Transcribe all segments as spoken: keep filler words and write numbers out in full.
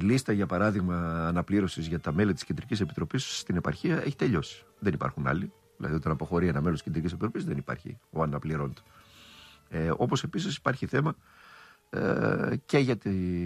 λίστα, για παράδειγμα, αναπλήρωσης για τα μέλη της Κεντρικής Επιτροπής στην επαρχία έχει τελειώσει. Δεν υπάρχουν άλλοι. Δηλαδή, όταν αποχωρεί ένα μέλος της Κεντρικής Επιτροπής, δεν υπάρχει ο αναπληρώνεται. Ε, όπως επίσης υπάρχει θέμα ε, και για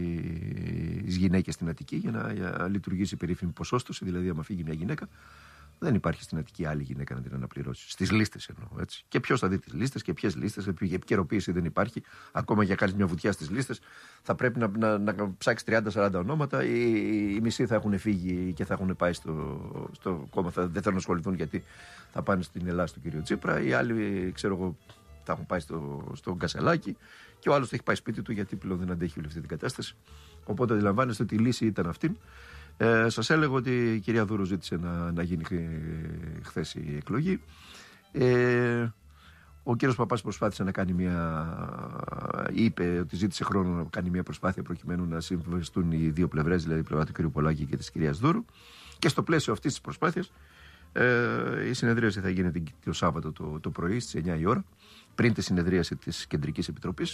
τις γυναίκες στην Αττική, για να για λειτουργήσει η περίφημη ποσόστοση. Δηλαδή, άμα φύγει μια γυναίκα, δεν υπάρχει στην Αττική άλλη γυναίκα να την αναπληρώσει. Στις λίστες εννοώ. Έτσι. Και ποιος θα δει τις λίστες και ποιες λίστες, η επικαιροποίηση δεν υπάρχει. Ακόμα για να κάνεις μια βουτιά στις λίστες, θα πρέπει να, να, να ψάξεις τριάντα σαράντα ονόματα. Οι, οι μισοί θα έχουν φύγει και θα έχουν πάει στο, στο κόμμα, θα, δεν θέλουν να ασχοληθούν γιατί θα πάνε στην Ελλάδα του κ. Τσίπρα. Οι άλλοι, ξέρω εγώ, θα έχουν πάει στο, στο Κασελάκι και ο άλλος θα έχει πάει σπίτι του γιατί πλέον δεν αντέχει όλη αυτή την κατάσταση. Οπότε αντιλαμβάνεστε ότι η λύση ήταν αυτή. Ε, σας έλεγα ότι η κυρία Δούρου ζήτησε να, να γίνει χθες η εκλογή. Ε, ο κύριος Παπάς προσπάθησε να κάνει μια... είπε ότι ζήτησε χρόνο να κάνει μια προσπάθεια προκειμένου να συμβαστούν οι δύο πλευρές, δηλαδή η πλευρά του κ. Πολάκη και της κυρίας Δούρου. Και στο πλαίσιο αυτής της προσπάθειας ε, η συνεδρίαση θα γίνει το Σάββατο το, το πρωί στις εννιά η ώρα, πριν τη συνεδρίαση της Κεντρικής Επιτροπής,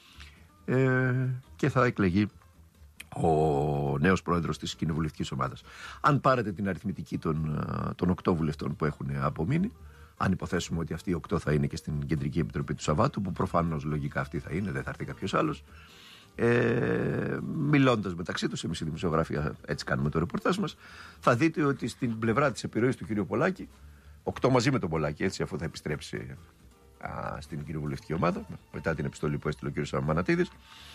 ε, και θα εκλεγεί ο νέος πρόεδρος της κοινοβουλευτικής ομάδας. Αν πάρετε την αριθμητική των, των οκτώ βουλευτών που έχουν απομείνει, αν υποθέσουμε ότι αυτοί οι οκτώ θα είναι και στην Κεντρική Επιτροπή του Σαββάτου, που προφανώς λογικά αυτή θα είναι, δεν θα έρθει κάποιος άλλος, ε, μιλώντας μεταξύ τους, εμείς οι δημοσιογράφοι έτσι κάνουμε το ρεπορτάζ μας, θα δείτε ότι στην πλευρά της επιρροής του κ. Πολάκη, οκτώ μαζί με τον Πολάκη, έτσι, αφού θα επιστρέψει α, στην κοινοβουλευτική ομάδα, μετά την επιστολή που έστειλε ο κ. Σαμανατίδης,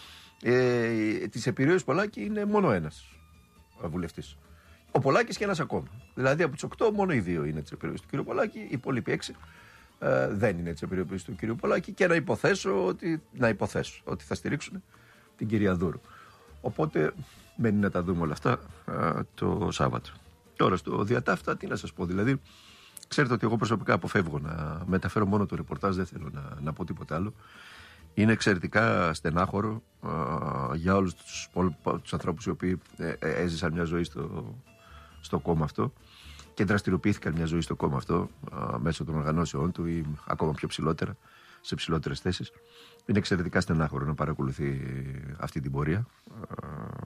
Ε, της επιρροής Πολάκη είναι μόνο ένας βουλευτής. Ο Πολάκης και ένας ακόμα. Δηλαδή από τους οκτώ μόνο οι δύο είναι της επιρροής του κ. Πολάκη, οι υπόλοιποι έξι ε, δεν είναι της επιρροής του κ. Πολάκη, και να υποθέσω ότι, να υποθέσω ότι θα στηρίξουν την κυρία Δούρου. Οπότε μένει να τα δούμε όλα αυτά ε, το Σάββατο. Τώρα στο διατάφτα τι να σας πω, δηλαδή ξέρετε ότι εγώ προσωπικά αποφεύγω να μεταφέρω μόνο το ρεπορτάζ, δεν θέλω να, να πω τίποτα άλλο. Είναι εξαιρετικά στενάχωρο α, για όλους τους, τους ανθρώπους οι οποίοι ε, ε, έζησαν μια ζωή στο, στο κόμμα αυτό και δραστηριοποιήθηκαν μια ζωή στο κόμμα αυτό α, μέσω των οργανώσεών του ή ακόμα πιο ψηλότερα, σε ψηλότερες θέσεις. Είναι εξαιρετικά στενάχωρο να παρακολουθεί αυτή την πορεία. Α,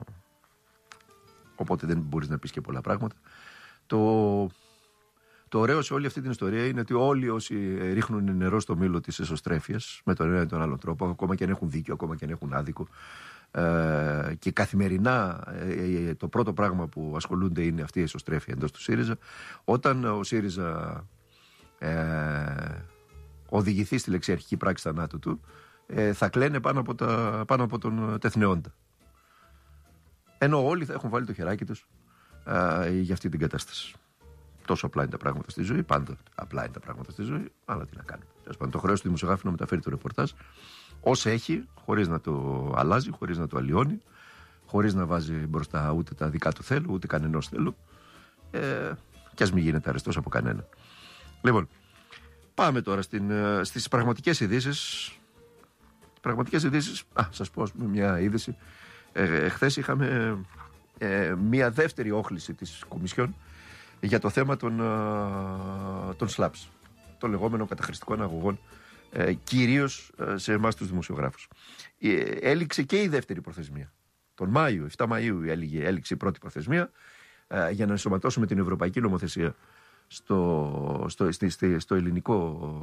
οπότε δεν μπορείς να πεις και πολλά πράγματα. Το... Το ωραίο σε όλη αυτή την ιστορία είναι ότι όλοι όσοι ρίχνουν νερό στο μήλο της εσωστρέφειας, με τον ένα ή τον άλλο τρόπο, ακόμα και αν έχουν δίκιο, ακόμα και αν έχουν άδικο, ε, και καθημερινά ε, το πρώτο πράγμα που ασχολούνται είναι αυτή η εσωστρέφεια εντός του ΣΥΡΙΖΑ, όταν ο ΣΥΡΙΖΑ ε, οδηγηθεί στη λεξιαρχική πράξη θανάτου του, ε, θα κλαίνε πάνω από, τα, πάνω από τον τεθνεόντα. Ενώ όλοι θα έχουν βάλει το χεράκι τους ε, για αυτή την κατάσταση. Τόσο απλά είναι τα πράγματα στη ζωή, πάντα απλά είναι τα πράγματα στη ζωή, αλλά τι να κάνουμε. Το χρέος του δημοσιογράφου να μεταφέρει το ρεπορτάζ όσο έχει, χωρίς να το αλλάζει, χωρίς να το αλλοιώνει, χωρίς να βάζει μπροστά ούτε τα δικά του θέλου, ούτε κανενός θέλου, ε, και ας μην γίνεται αρεστός από κανένα. Λοιπόν, πάμε τώρα στην, στις πραγματικές ειδήσεις. Πραγματικές ειδήσεις, α, σας πω ας πούμε μια είδηση. Ε, χθες είχαμε ε, μια δεύτερη όχληση της Κομισιόν για το θέμα των, των σλάπς, των λεγόμενων καταχρηστικών αγωγών, ε, κυρίως σε εμάς τους δημοσιογράφους. Ε, έληξε και η δεύτερη προθεσμία. Τον Μάιο, εφτά Μαΐου έληξε, έληξε η πρώτη προθεσμία ε, για να ενσωματώσουμε την ευρωπαϊκή νομοθεσία στο, στο, στο, στο, στο ελληνικό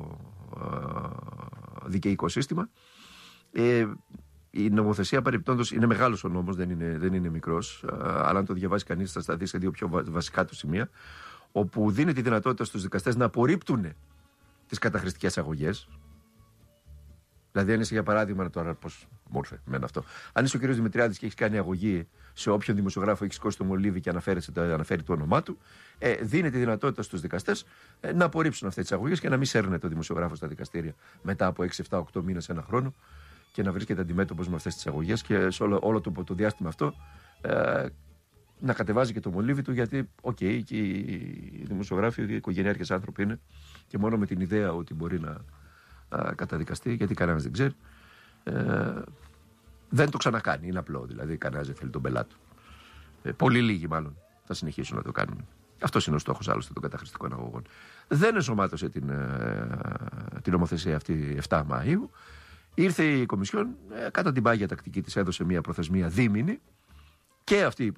ε, δικαιικό σύστημα. Ε, Η νομοθεσία παρεπτόντως είναι μεγάλος ο νόμος, δεν είναι, δεν είναι μικρός, αλλά αν το διαβάσει κανείς θα σταθεί σε δύο πιο βασικά του σημεία, όπου δίνει τη δυνατότητα στους δικαστές να απορρίπτουν τις καταχρηστικές αγωγές. Δηλαδή, αν είσαι για παράδειγμα, τώρα πώς μόρφε με αυτό. Αν είσαι ο κ. Δημητριάδης και έχει κάνει αγωγή σε όποιον δημοσιογράφο έχει σηκώσει το μολύβι και αναφέρει το όνομά του, ε, δίνει τη δυνατότητα στους δικαστές ε, να απορρίψουν αυτές τις αγωγές και να μην σέρνεται ο δημοσιογράφος στα δικαστήρια μετά από έξι, επτά, οκτώ μήνες, ένα χρόνο, και να βρίσκεται αντιμέτωπος με αυτές τις αγωγές και σε όλο, όλο το, το διάστημα αυτό ε, να κατεβάζει και το μολύβι του, γιατί οκ, okay, και οι δημοσιογράφοι, οι οικογενειάρχες άνθρωποι είναι, και μόνο με την ιδέα ότι μπορεί να α, καταδικαστεί, γιατί κανένας δεν ξέρει, ε, δεν το ξανακάνει, είναι απλό, δηλαδή κανένας δεν θέλει τον πελάτο. Ε, πολύ λίγοι μάλλον θα συνεχίσουν να το κάνουν. Αυτός είναι ο στόχος άλλωστε των καταχρηστικών αγωγών. Δεν ενσωμάτωσε την, ε, την νομοθεσία αυτή εφτά Μαΐου. Ήρθε η Κομισιόν, ε, κατά την πάγια τακτική της έδωσε μια προθεσμία δίμηνη, και αυτή η